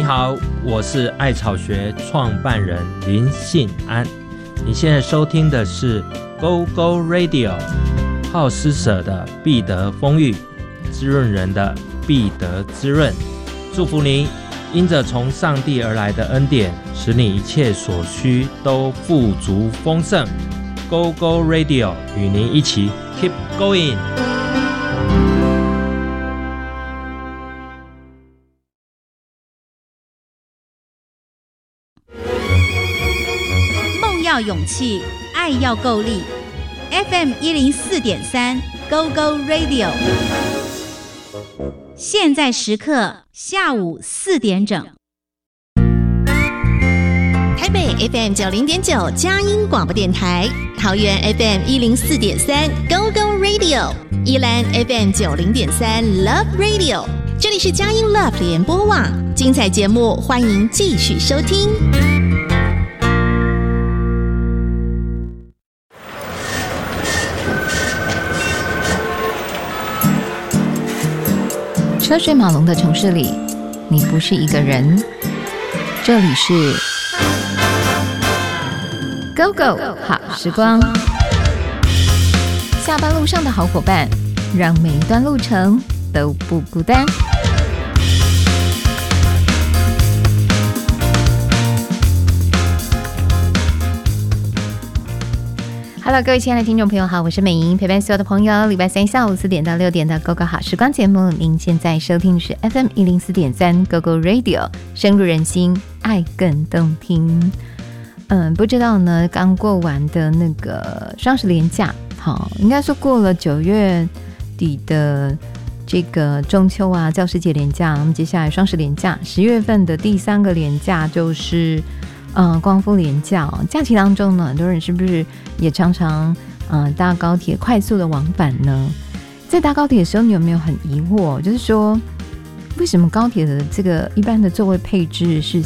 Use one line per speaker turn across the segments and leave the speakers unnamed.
好，我是爱草学创办人林信安。你现在收听的是 Go Go Radio， 好施舍的必得丰裕，滋润人的必得滋润。祝福您因着从上帝而来的恩典，使你一切所需都富足丰盛。Go Go Radio 与您一起 Keep Going。
要勇气，爱要够力。FM 104.3 Go Go Radio， 现在时刻下午4点整。
台北 FM 90.9佳音广播电台，桃园 FM 104.3 Go Go Radio， 宜兰 FM 90.3 Love Radio。这里是佳音 Love 联播网，精彩节目欢迎继续收听。车水马龙的城市里，你不是一个人。这里是 Go Go 好时光，下班路上的好伙伴，让每一段路程都不孤单。Hello， 各位亲爱的听众朋友好，我是美莹，陪伴所有的朋友。礼拜三下午4点到6点的 Go Go 好时光节目，您现在收听的是 FM 104.3 Go Go Radio， 深入人心，爱更动听。不知道呢，刚过完的那个双十连假，好，应该说过了9月底的这个中秋啊、教师节连假，那么接下来双十连假，10月份的第3个连假就是光复连假假期当中呢，很多人是不是也常常搭高铁快速的往返呢？在搭高铁的时候，你有没有很疑惑，就是说为什么高铁的这个一般的座位配置是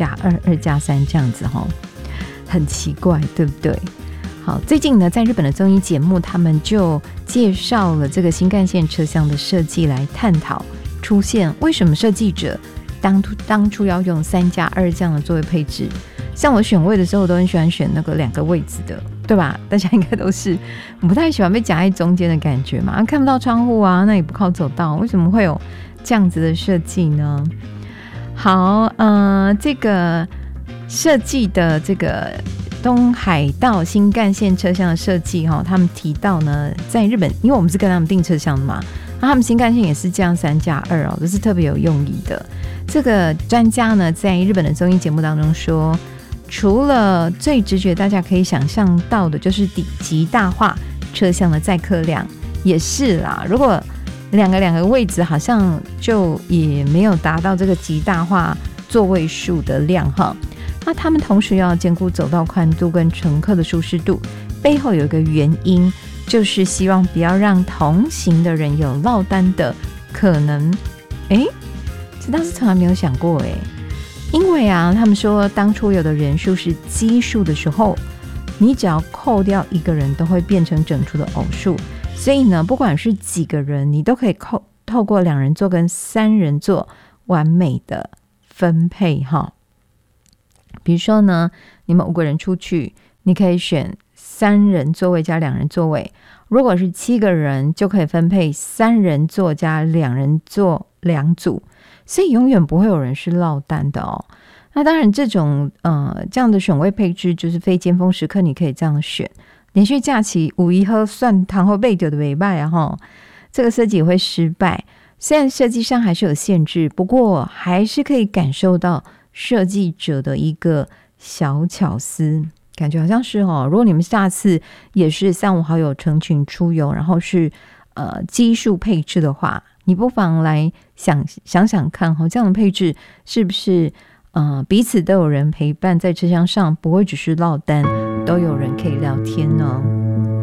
3+2、2+3这样子很奇怪，对不对？好，最近呢，在日本的综艺节目，他们就介绍了这个新干线车厢的设计，来探讨出现为什么设计者当初要用3+2这样的座位配置。像我选位的时候，我都很喜欢选那个2个位置的，对吧？大家应该都是，我不太喜欢被夹在中间的感觉嘛，看不到窗户啊，那也不靠走道，为什么会有这样子的设计呢？好，这个设计的这个东海道新干线车厢的设计他们提到呢，在日本，因为我们是跟他们订车厢的嘛，那他们新干线也是这样3+2这是特别有用意的。这个专家呢，在日本的综艺节目当中说，除了最直觉大家可以想象到的就是极大化车厢的载客量，也是啦，如果两个位置好像就也没有达到这个极大化座位数的量那他们同时要兼顾走道宽度跟乘客的舒适度，背后有一个原因，就是希望不要让同行的人有落单的可能。这倒是从来没有想过因为他们说当初有的人数是奇数的时候，你只要扣掉一个人都会变成整数的偶数，所以呢，不管是几个人，你都可以透过2人座跟3人座完美的分配比如说呢，你们5个人出去，你可以选3人座位加2人座位，如果是7个人，就可以分配3人座加2人座2组，所以永远不会有人是落单的那当然这种这样的选位配置就是非尖峰时刻你可以这样选，连续假期5一喝算堂后背丢的尾拜这个设计也会失败。虽然设计上还是有限制，不过还是可以感受到设计者的一个小巧思，感觉好像是如果你们下次也是3、5好友成群出游，然后是奇数配置的话，你不妨来想想看这样的配置是不是彼此都有人陪伴在车厢上，不会只是落单，都有人可以聊天呢？